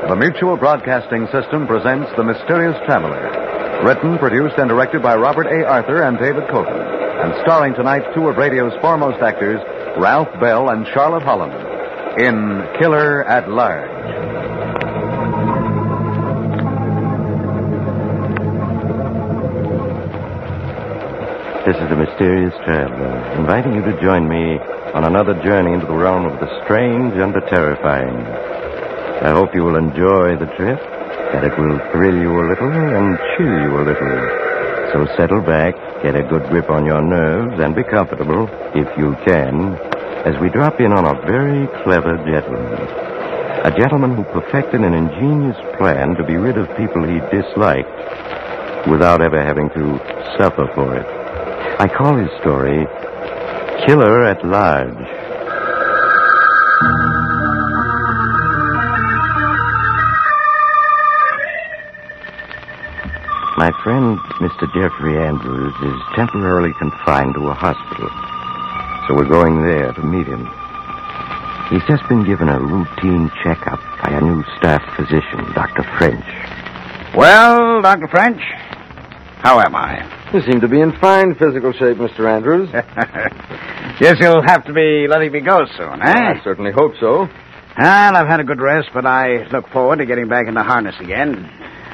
The Mutual Broadcasting System presents The Mysterious Traveler. Written, produced, and directed by Robert A. Arthur and David Cogan. And starring tonight two of radio's foremost actors, Ralph Bell and Charlotte Holland, in Killer at Large. This is The Mysterious Traveler, inviting you to join me on another journey into the realm of the strange and the terrifying. I hope you will enjoy the trip, that it will thrill you a little and chill you a little. So settle back, get a good grip on your nerves, and be comfortable, if you can, as we drop in on a very clever gentleman. A gentleman who perfected an ingenious plan to be rid of people he disliked without ever having to suffer for it. I call his story Killer at Large. My friend, Mr. Jeffrey Andrews, is temporarily confined to a hospital, so we're going there to meet him. He's just been given a routine checkup by a new staff physician, Dr. French. Well, Dr. French, how am I? You seem to be in fine physical shape, Mr. Andrews. Guess you'll have to be letting me go soon, eh? I certainly hope so. Well, I've had a good rest, but I look forward to getting back into harness again.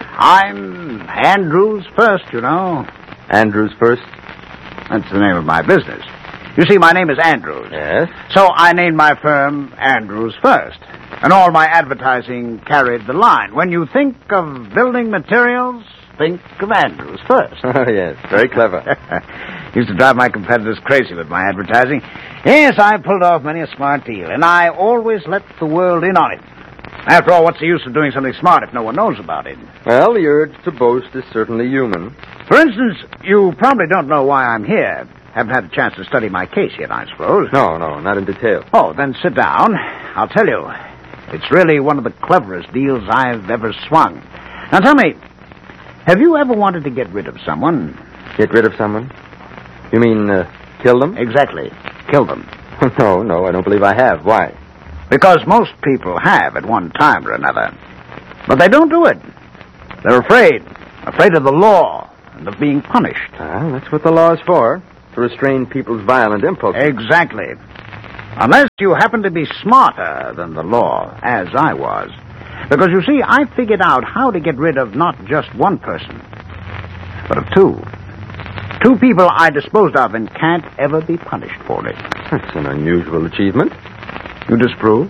I'm Andrews First, you know. Andrews First? That's the name of my business. You see, my name is Andrews. Yes? So I named my firm Andrews First. And all my advertising carried the line. When you think of building materials, think of Andrews First. Oh, yes. Very clever. Used to drive my competitors crazy with my advertising. Yes, I pulled off many a smart deal, and I always let the world in on it. After all, what's the use of doing something smart if no one knows about it? Well, the urge to boast is certainly human. For instance, you probably don't know why I'm here. Haven't had a chance to study my case yet, I suppose. No, not in detail. Oh, then sit down. I'll tell you. It's really one of the cleverest deals I've ever swung. Now tell me, have you ever wanted to get rid of someone? Get rid of someone? You mean, kill them? Exactly. Kill them. No, I don't believe I have. Why? Because most people have at one time or another. But they don't do it. They're afraid. Afraid of the law and of being punished. Well, that's what the law is for. To restrain people's violent impulses. Exactly. Unless you happen to be smarter than the law, as I was. Because, you see, I figured out how to get rid of not just one person, but of two. Two people I disposed of and can't ever be punished for it. That's an unusual achievement. You disapprove?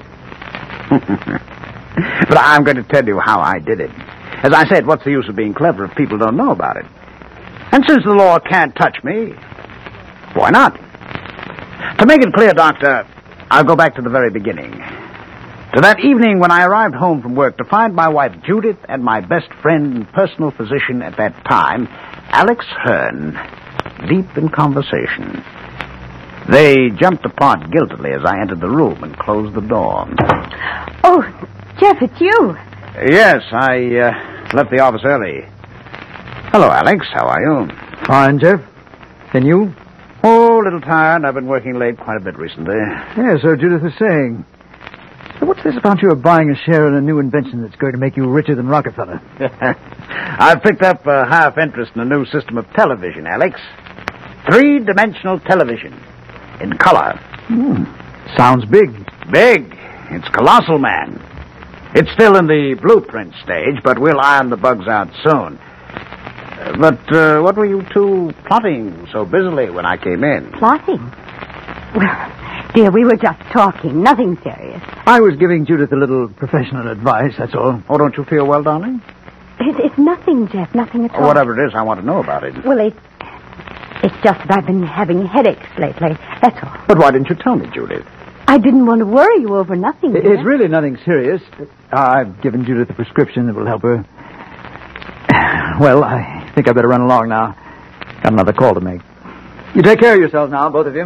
But I'm going to tell you how I did it. As I said, what's the use of being clever if people don't know about it? And since the law can't touch me, why not? To make it clear, Doctor, I'll go back to the very beginning. To that evening when I arrived home from work to find my wife Judith and my best friend and personal physician at that time, Alex Hearn, deep in conversation. They jumped apart guiltily as I entered the room and closed the door. Oh, Jeff, it's you. Yes, I left the office early. Hello, Alex. How are you? Fine, Jeff. And you? Oh, a little tired. I've been working late quite a bit recently. Yeah, so Judith was saying. So what's this about you buying a share in a new invention that's going to make you richer than Rockefeller? I've picked up a half interest in a new system of television, Alex. 3-dimensional television. In color. Sounds big. Big. It's colossal, man. It's still in the blueprint stage, but we'll iron the bugs out soon. But what were you two plotting so busily when I came in? Plotting? Well, dear, we were just talking. Nothing serious. I was giving Judith a little professional advice, that's all. Oh, don't you feel well, darling? It's nothing, Jeff. Nothing at all. Whatever it is, I want to know about it. Well, it's just that I've been having headaches lately. That's all. But why didn't you tell me, Judith? I didn't want to worry you over nothing, dear. It's really nothing serious. I've given Judith a prescription that will help her. Well, I think I better run along now. Got another call to make. You take care of yourselves now, both of you.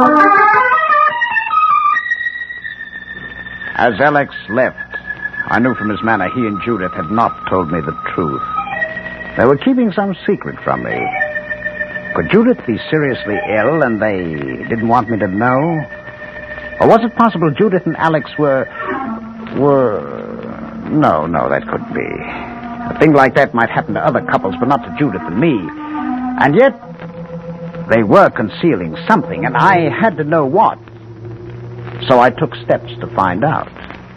As Alex left, I knew from his manner he and Judith had not told me the truth. They were keeping some secret from me. Could Judith be seriously ill and they didn't want me to know? Or was it possible Judith and Alex were No, that couldn't be. A thing like that might happen to other couples, but not to Judith and me. And yet, they were concealing something, and I had to know what. So I took steps to find out.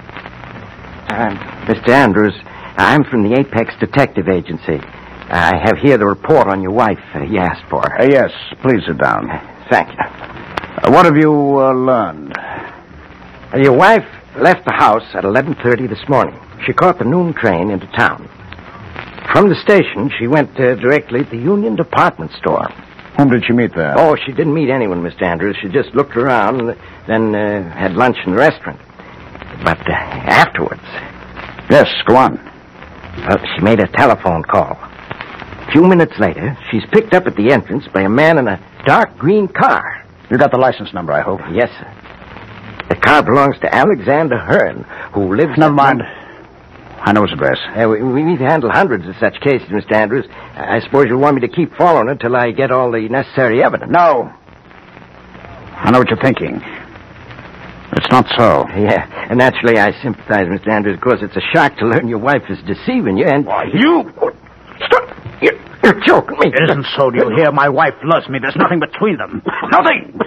Mr. Andrews, I'm from the Apex Detective Agency. I have here the report on your wife you asked for. Yes, please sit down. Thank you. What have you learned? Your wife left the house at 11:30 this morning. She caught the noon train into town. From the station, she went directly to the Union Department Store. Whom did she meet there? Oh, she didn't meet anyone, Mr. Andrews. She just looked around and then had lunch in the restaurant. But afterwards... Yes, go on. Well, she made a telephone call. A few minutes later, she's picked up at the entrance by a man in a dark green car. You got the license number, I hope. Yes, sir. The car belongs to Alexander Hearn, who lives... Never mind. I know his address. We've handled hundreds of such cases, Mr. Andrews. I suppose you'll want me to keep following it till I get all the necessary evidence. No. I know what you're thinking. It's not so. Yeah, and naturally I sympathize, Mr. Andrews. Of course, it's a shock to learn your wife is deceiving you, and... Why, you... Stop! You're choking me. It isn't so. Do you hear? My wife loves me. There's nothing between them. Nothing!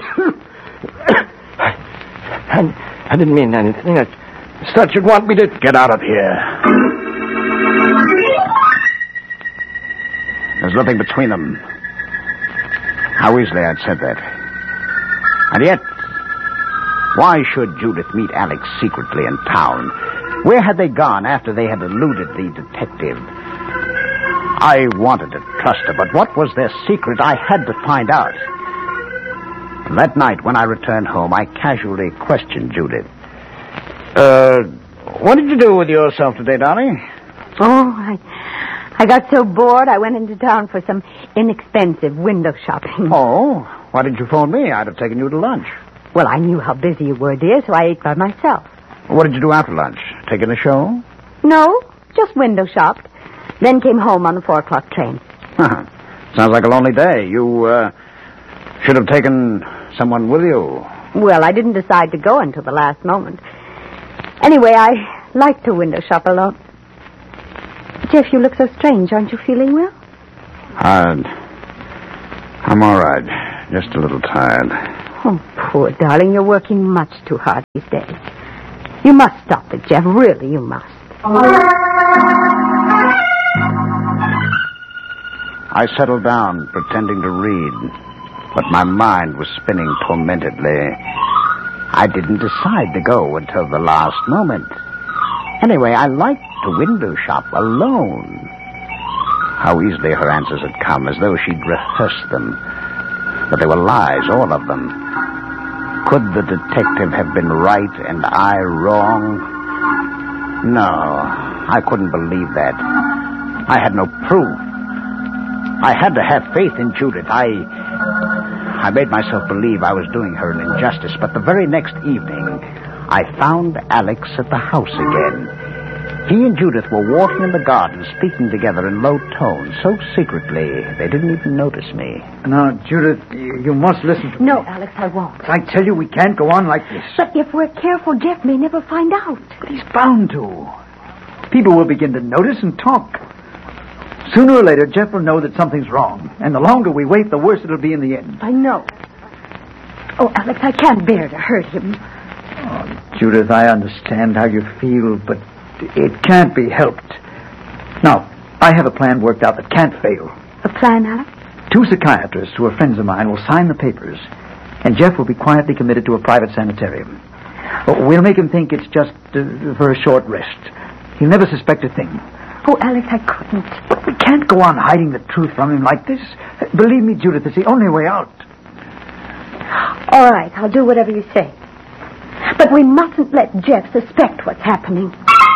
I didn't mean anything. I thought you'd want me to... Get out of here. There's nothing between them. How easily I'd said that. And yet, why should Judith meet Alex secretly in town? Where had they gone after they had eluded the detective? I wanted to trust her, but what was their secret? I had to find out. And that night, when I returned home, I casually questioned Judith. What did you do with yourself today, darling? Oh, I got so bored I went into town for some inexpensive window shopping. Oh, why didn't you phone me? I'd have taken you to lunch. Well, I knew how busy you were, dear, so I ate by myself. What did you do after lunch? Take in a show? No, just window shopped. Then came home on the 4:00 train. Sounds like a lonely day. You should have taken someone with you. Well, I didn't decide to go until the last moment. Anyway, I like to window shop alone. Jeff, you look so strange. Aren't you feeling well? I'm all right. Just a little tired. Oh, poor darling. You're working much too hard these days. You must stop it, Jeff. Really, you must. I settled down, pretending to read, but my mind was spinning tormentedly. I didn't decide to go until the last moment. Anyway, I liked to window shop alone. How easily her answers had come, as though she'd rehearsed them. But they were lies, all of them. Could the detective have been right and I wrong? No, I couldn't believe that. I had no proof. I had to have faith in Judith. I made myself believe I was doing her an injustice, but the very next evening, I found Alex at the house again. He and Judith were walking in the garden, speaking together in low tones, so secretly they didn't even notice me. Now, Judith, you must listen to me. No, Alex, I won't. I tell you, we can't go on like this. But if we're careful, Jeff may never find out. But he's bound to. People will begin to notice and talk. Sooner or later, Jeff will know that something's wrong. And the longer we wait, the worse it'll be in the end. I know. Oh, Alex, I can't bear to hurt him. Oh, Judith, I understand how you feel, but it can't be helped. Now, I have a plan worked out that can't fail. A plan, Alex? 2 psychiatrists who are friends of mine will sign the papers, and Jeff will be quietly committed to a private sanitarium. We'll make him think it's just for a short rest. He'll never suspect a thing. Oh, Alex, I couldn't. But we can't go on hiding the truth from him like this. Believe me, Judith, it's the only way out. All right, I'll do whatever you say. But we mustn't let Jeff suspect what's happening.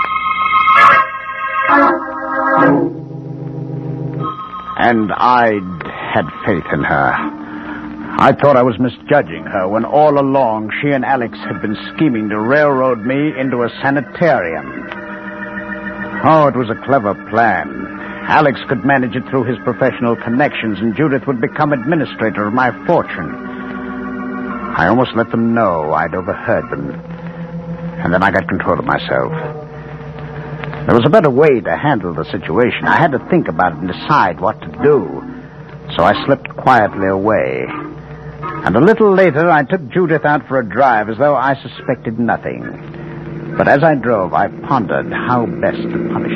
And I had faith in her. I thought I was misjudging her when all along she and Alex had been scheming to railroad me into a sanitarium. Oh, it was a clever plan. Alex could manage it through his professional connections, and Judith would become administrator of my fortune. I almost let them know I'd overheard them. And then I got control of myself. There was a better way to handle the situation. I had to think about it and decide what to do. So I slipped quietly away. And a little later, I took Judith out for a drive as though I suspected nothing. But as I drove, I pondered how best to punish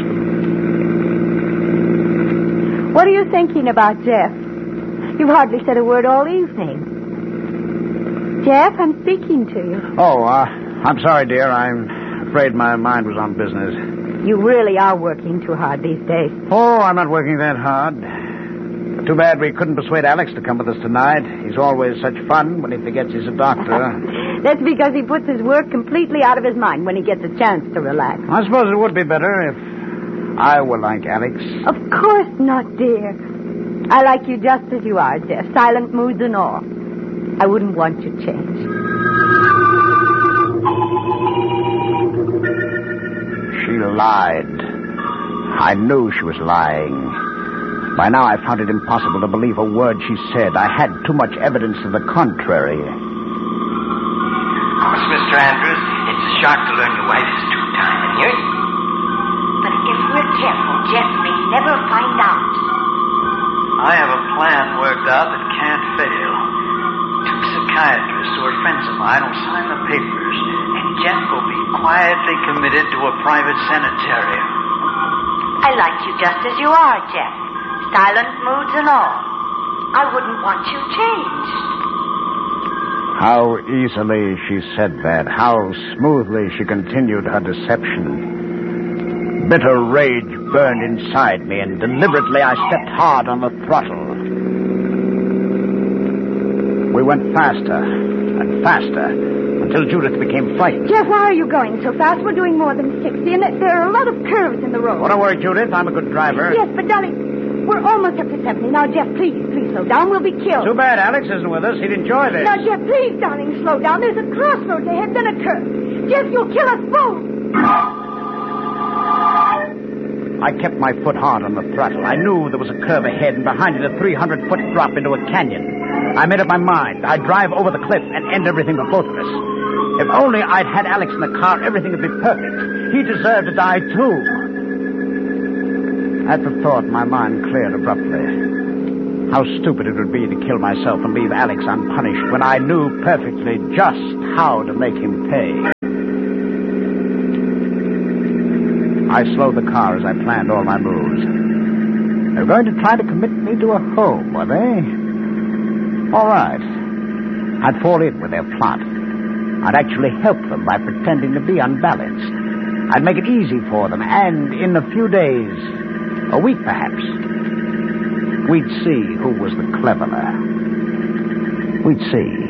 them. What are you thinking about, Jeff? You've hardly said a word all evening. Jeff, I'm speaking to you. Oh, I'm sorry, dear. I'm afraid my mind was on business. You really are working too hard these days. Oh, I'm not working that hard. But too bad we couldn't persuade Alex to come with us tonight. He's always such fun when he forgets he's a doctor. That's because he puts his work completely out of his mind when he gets a chance to relax. I suppose it would be better if I were like Alex. Of course not, dear. I like you just as you are, Jeff. Silent moods and all. I wouldn't want you changed. She lied. I knew she was lying. By now I found it impossible to believe a word she said. I had too much evidence to the contrary. Of course, Mr. Andrews, it's a shock to learn your wife is two-time in here. But if we're careful, Jeff may never find out. I have a plan worked out that can't fail. Two psychiatrists who are friends of mine will sign the papers, and Jeff will be quietly committed to a private sanitarium. I like you just as you are, Jeff. Silent moods and all. I wouldn't want you changed. How easily she said that. How smoothly she continued her deception. Bitter rage burned inside me, and deliberately I stepped hard on the throttle. We went faster and faster until Judith became frightened. Jeff, why are you going so fast? We're doing more than 60, and there are a lot of curves in the road. Oh, don't worry, Judith. I'm a good driver. Yes, but darling, we're almost up to 70. Now, Jeff, please slow down. We'll be killed. Too bad Alex isn't with us. He'd enjoy this. Now, Jeff, please, darling, slow down. There's a crossroads ahead, then a curve. Jeff, you'll kill us both. I kept my foot hard on the throttle. I knew there was a curve ahead, and behind it a 300-foot drop into a canyon. I made up my mind. I'd drive over the cliff and end everything for both of us. If only I'd had Alex in the car, everything would be perfect. He deserved to die, too. At the thought, my mind cleared abruptly. How stupid it would be to kill myself and leave Alex unpunished when I knew perfectly just how to make him pay. I slowed the car as I planned all my moves. They were going to try to commit me to a home, were they? All right. I'd fall in with their plot. I'd actually help them by pretending to be unbalanced. I'd make it easy for them, and in a few days, a week perhaps, we'd see who was the cleverer. We'd see.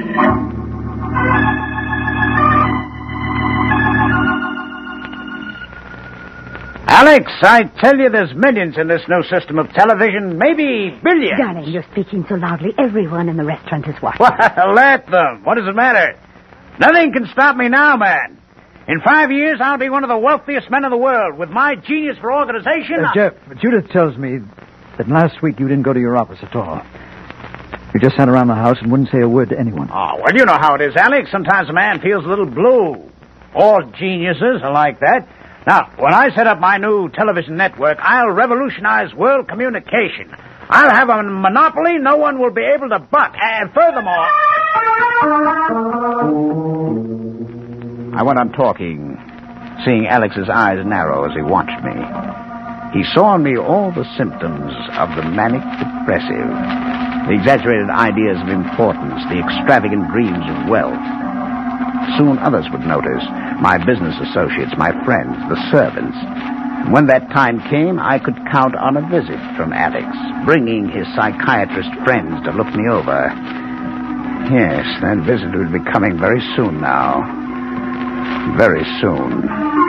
Alex, I tell you there's millions in this new system of television, maybe billions. Darling, you're speaking so loudly. Everyone in the restaurant is watching. Well, let them. What does it matter? Nothing can stop me now, man. In 5 years, I'll be one of the wealthiest men in the world. With my genius for organization... Jeff, Judith tells me that last week you didn't go to your office at all. You just sat around the house and wouldn't say a word to anyone. Oh, well, you know how it is, Alex. Sometimes a man feels a little blue. All geniuses are like that. Now, when I set up my new television network, I'll revolutionize world communication. I'll have a monopoly no one will be able to buck. And furthermore... I went on talking, seeing Alex's eyes narrow as he watched me. He saw in me all the symptoms of the manic depressive, the exaggerated ideas of importance, the extravagant dreams of wealth. Soon others would notice, my business associates, my friends, the servants. When that time came, I could count on a visit from Alex, bringing his psychiatrist friends to look me over. Yes, that visit would be coming very soon now. Very soon.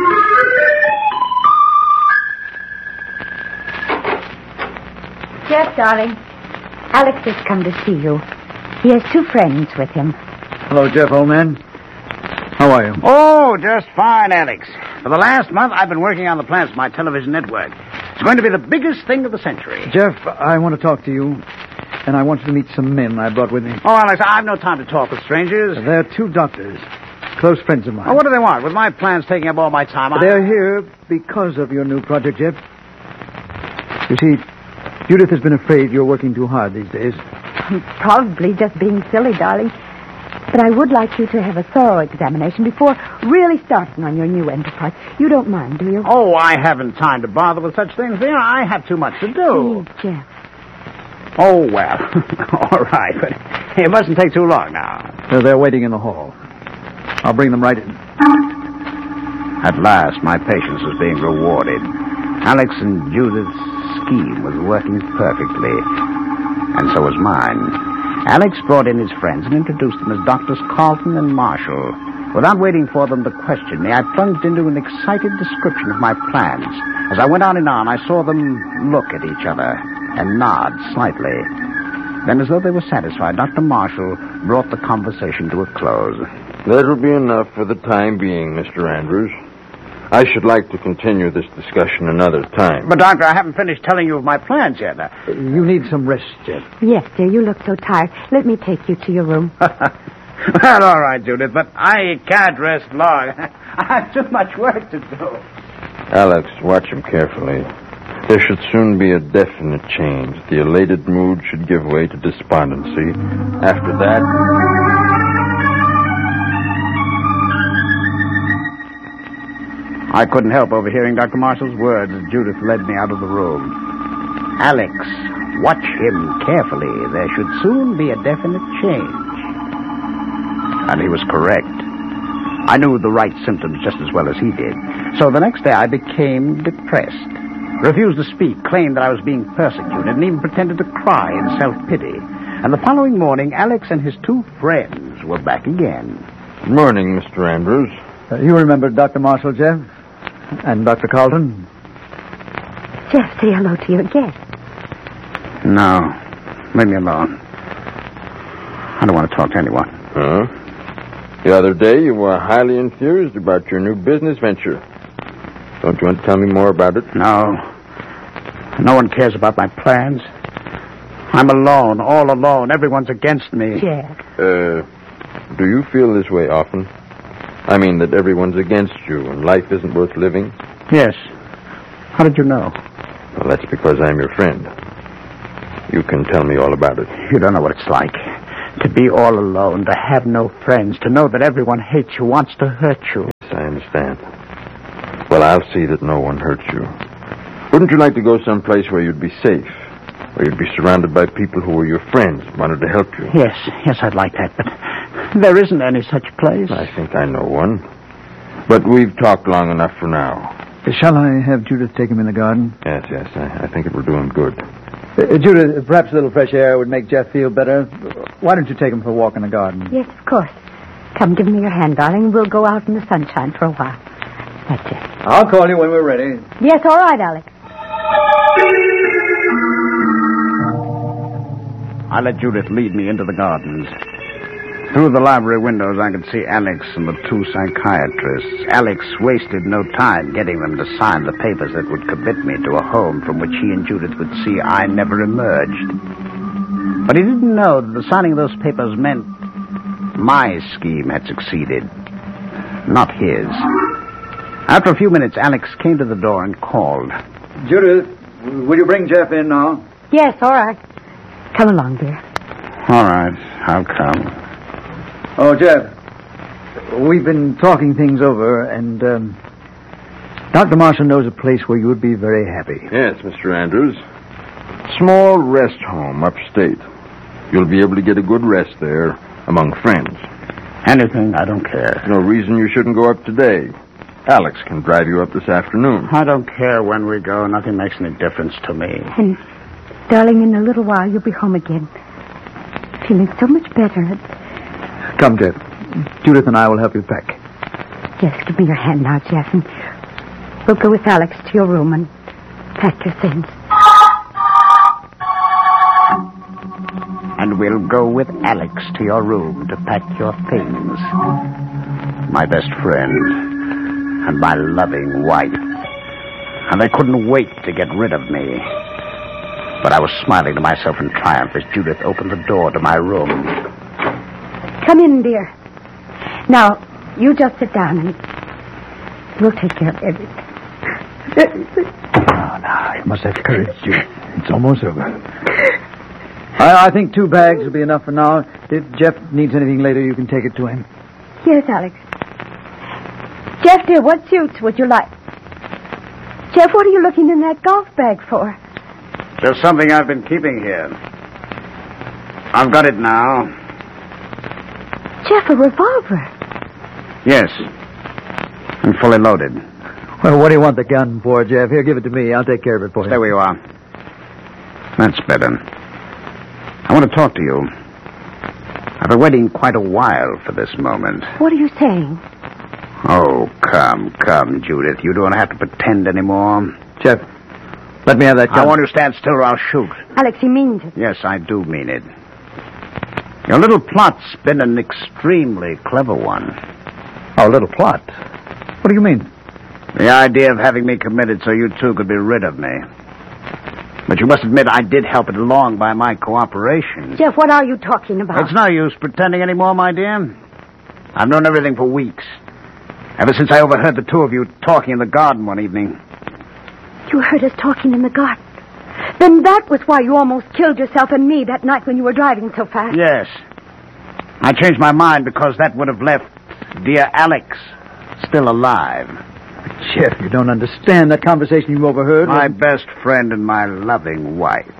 Jeff, darling, Alex has come to see you. He has two friends with him. Hello, Jeff, old man. How are you? Oh, just fine, Alex. For the last month, I've been working on the plans for my television network. It's going to be the biggest thing of the century. Jeff, I want to talk to you, and I want you to meet some men I brought with me. Oh, Alex, I've no time to talk with strangers. They're two doctors. close friends of mine. Oh, what do they want? With my plans taking up all my time, They're here because of your new project, Jeff. You see, Judith has been afraid you're working too hard these days. I'm probably just being silly, darling. But I would like you to have a thorough examination before really starting on your new enterprise. You don't mind, do you? Oh, I haven't time to bother with such things, dear. I have too much to do. Jeff. Oh, well. All right, but it mustn't take too long now. They're waiting in the hall. I'll bring them right in. At last, my patience was being rewarded. Alex and Judith's scheme was working perfectly, and so was mine. Alex brought in his friends and introduced them as Doctors Carlton and Marshall. Without waiting for them to question me, I plunged into an excited description of my plans. As I went on and on, I saw them look at each other and nod slightly. Then, as though they were satisfied, Dr. Marshall brought the conversation to a close. That'll be enough for the time being, Mr. Andrews. I should like to continue this discussion another time. But, Doctor, I haven't finished telling you of my plans yet. You need some rest, Jeff. Yes, dear, you look so tired. Let me take you to your room. Well, all right, Judith, but I can't rest long. I have too much work to do. Alex, watch him carefully. There should soon be a definite change. The elated mood should give way to despondency. After that... I couldn't help overhearing Dr. Marshall's words as Judith led me out of the room. Alex, watch him carefully. There should soon be a definite change. And he was correct. I knew the right symptoms just as well as he did. So the next day I became depressed. Refused to speak, claimed that I was being persecuted, and even pretended to cry in self-pity. And the following morning, Alex and his two friends were back again. Good morning, Mr. Andrews. You remember Dr. Marshall, Jeff? And Dr. Carlton? Jeff, say hello to your guest. No. Leave me alone. I don't want to talk to anyone. Huh? The other day you were highly enthused about your new business venture. Don't you want to tell me more about it? No. No one cares about my plans. I'm alone, all alone. Everyone's against me. Jeff. Do you feel this way often? I mean that everyone's against you and life isn't worth living? Yes. How did you know? Well, that's because I'm your friend. You can tell me all about it. You don't know what it's like. To be all alone, to have no friends, to know that everyone hates you, wants to hurt you. Yes, I understand. Well, I'll see that no one hurts you. Wouldn't you like to go someplace where you'd be safe? Where you'd be surrounded by people who were your friends, wanted to help you? Yes, I'd like that, but there isn't any such place. I think I know one. But we've talked long enough for now. Shall I have Judith take him in the garden? Yes, I think it will do him good. Judith, perhaps a little fresh air would make Jeff feel better. Why don't you take him for a walk in the garden? Yes, of course. Come, give me your hand, darling. We'll go out in the sunshine for a while. That's it. I'll call you when we're ready. Yes, all right, Alex. I let Judith lead me into the gardens. Through the library windows, I could see Alex and the two psychiatrists. Alex wasted no time getting them to sign the papers that would commit me to a home from which he and Judith would see I never emerged. But he didn't know that the signing of those papers meant my scheme had succeeded, not his. After a few minutes, Alex came to the door and called. Judith, will you bring Jeff in now? Yes, all right. Come along, dear. All right, I'll come. Oh, Jeff, we've been talking things over, and Dr. Marshall knows a place where you would be very happy. Yes, Mr. Andrews. Small rest home upstate. You'll be able to get a good rest there among friends. Anything, I don't care. No reason you shouldn't go up today. Alex can drive you up this afternoon. I don't care when we go. Nothing makes any difference to me. And, darling, in a little while you'll be home again. Feeling so much better. Come, Jeff. Judith and I will help you pack. Yes, give me your hand now, Jeff, and we'll go with Alex to your room and pack your things. And we'll go with Alex to your room to pack your things. My best friend and my loving wife. And they couldn't wait to get rid of me. But I was smiling to myself in triumph as Judith opened the door to my room. Come in, dear. Now, You just sit down and we'll take care of everything. Oh, now, you must have courage, Judith. It's almost over. I think 2 bags will be enough for now. If Jeff needs anything later, you can take it to him. Yes, Alex. Jeff, dear, what suits would you like? Jeff, what are you looking in that golf bag for? There's something I've been keeping here. I've got it now. Jeff, a revolver. Yes. And fully loaded. Well, what do you want the gun for, Jeff? Here, give it to me. I'll take care of it for you. Stay where you are. That's better. I want to talk to you. I've been waiting quite a while for this moment. What are you saying? Oh, come, Judith. You don't have to pretend anymore. Jeff, let me have that gun. I want you to stand still or I'll shoot. Alex, he means it. Yes, I do mean it. Your little plot's been an extremely clever one. Oh, a little plot? What do you mean? The idea of having me committed so you two could be rid of me. But you must admit I did help it along by my cooperation. Jeff, what are you talking about? It's no use pretending anymore, my dear. I've known everything for weeks. Ever since I overheard the 2 of you talking in the garden one evening. You heard us talking in the garden? Then that was why you almost killed yourself and me that night when you were driving so fast. Yes. I changed my mind because that would have left dear Alex still alive. Jeff, you don't understand that conversation you overheard. My best friend and my loving wife.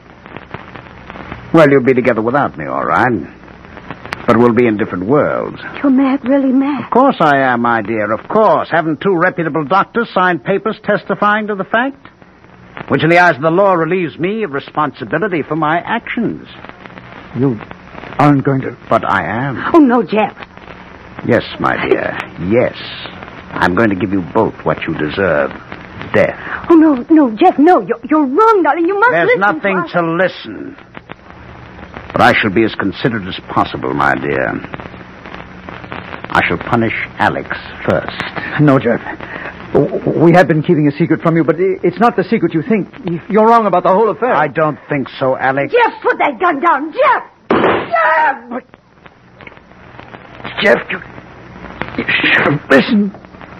Well, you'll be together without me, all right. But we'll be in different worlds. You're mad, really mad. Of course I am, my dear, of course. Haven't 2 reputable doctors signed papers testifying to the fact? Which in the eyes of the law relieves me of responsibility for my actions. You aren't going to... But I am. Oh, no, Jeff. Yes, my dear, yes. I'm going to give you both what you deserve. Death. Oh, no, Jeff, no. You're wrong, darling. You must There's listen nothing to listen. But I shall be as considerate as possible, my dear. I shall punish Alex first. No, Jeff. We have been keeping a secret from you, but it's not the secret you think. You're wrong about the whole affair. I don't think so, Alex. Jeff, put that gun down. Jeff! Jeff, you should have listened.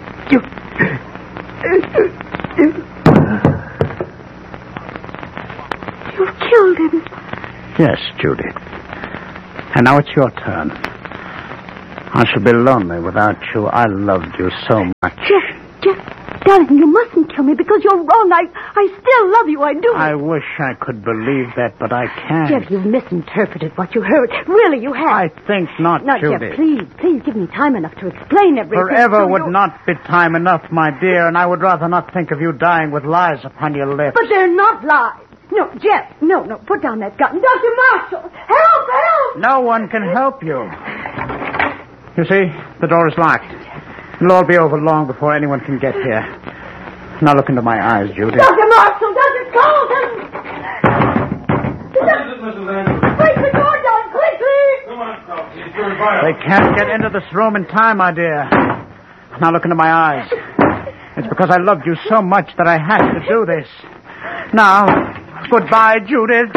You've killed him. Yes, Judith. And now it's your turn. I shall be lonely without you. I loved you so much. Jeff, darling, you mustn't kill me because you're wrong. I still love you. I do. I wish I could believe that, but I can't. Jeff, you've misinterpreted what you heard. Really, you have. I think not, Judith. Jeff, please give me time enough to explain everything. Forever would not be time enough, my dear, and I would rather not think of you dying with lies upon your lips. But they're not lies. No, Jeff, no, put down that gun. Dr. Marshall, help! No one can help you. You see, the door is locked. It'll all be over long before anyone can get here. Now look into my eyes, Judy. Dr. Marshall, Dr. Colton! What is it, Mrs. Andrews? Break the door down, quickly! Come on, Coffee. It's your advice. They can't get into this room in time, my dear. Now look into my eyes. It's because I loved you so much that I had to do this. Now, goodbye, Judith.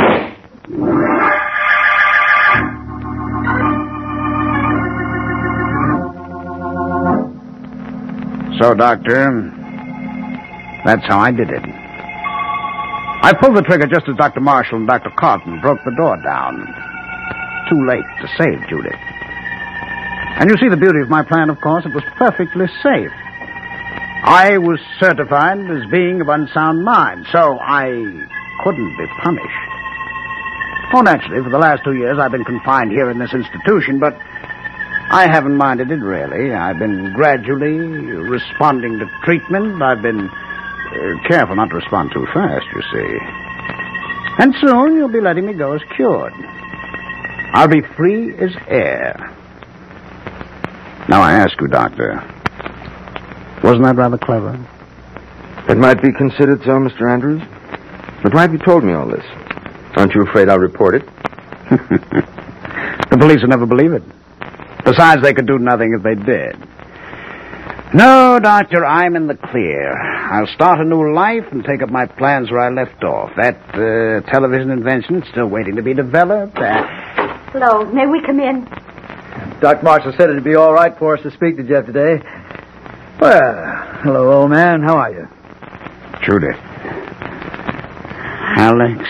So, Doctor, that's how I did it. I pulled the trigger just as Dr. Marshall and Dr. Carton broke the door down. Too late to save Judith. And you see the beauty of my plan, of course. It was perfectly safe. I was certified as being of unsound mind, so I couldn't be punished. Oh, naturally, for the last 2 years I've been confined here in this institution, but I haven't minded it, really. I've been gradually responding to treatment. I've been careful not to respond too fast, you see. And soon you'll be letting me go as cured. I'll be free as air. Now I ask you, Doctor, wasn't that rather clever? It might be considered so, Mr. Andrews. But why have you told me all this? Aren't you afraid I'll report it? The police will never believe it. Besides, they could do nothing if they did. No, Doctor, I'm in the clear. I'll start a new life and take up my plans where I left off. That television invention is still waiting to be developed. Hello, may we come in? Doc Marshall said it'd be all right for us to speak to Jeff today. Well, hello, old man. How are you? Judith. Alex.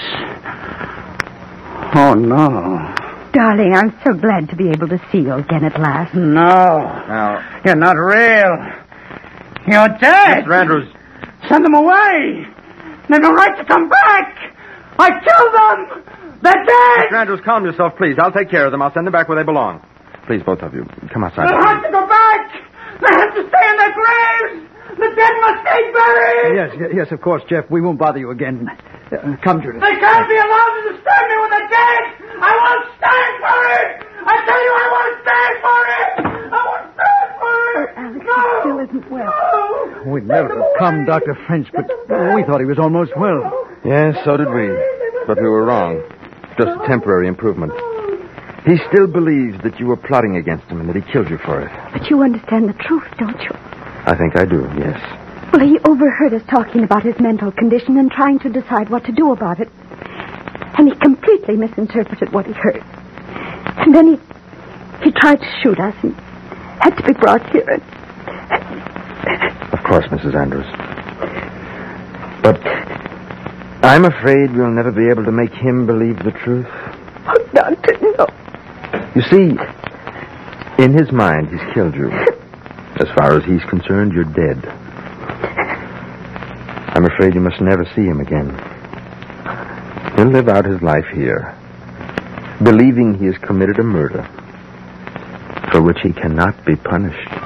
Oh, no. Darling, I'm so glad to be able to see you again at last. No. Now, You're not real. You're dead. Mr. Andrews. Send them away. They've no right to come back. I killed them. They're dead. Mr. Andrews, calm yourself, please. I'll take care of them. I'll send them back where they belong. Please, both of you, come outside. They have to go back. They have to stay in their graves. The dead must stay buried. Yes, of course, Jeff. We won't bother you again. Come, Judith. They can't be allowed to disturb me when they're dead. I won't stand for it. I tell you, I won't stand for it. I won't stand for it. Alex, No. he still isn't well. No. We'd never have come, Dr. French, but we thought he was almost well. Yes, so did we. But we were wrong. Just a temporary improvement. He still believes that you were plotting against him and that he killed you for it. But you understand the truth, don't you? I think I do, yes. Well, he overheard us talking about his mental condition and trying to decide what to do about it. And he completely misinterpreted what he heard. And then he tried to shoot us and had to be brought here. Of course, Mrs. Andrews. But I'm afraid we'll never be able to make him believe the truth. Oh, Doctor, no. You see, in his mind, he's killed you. As far as he's concerned, you're dead. I'm afraid you must never see him again. He'll live out his life here, believing he has committed a murder for which he cannot be punished.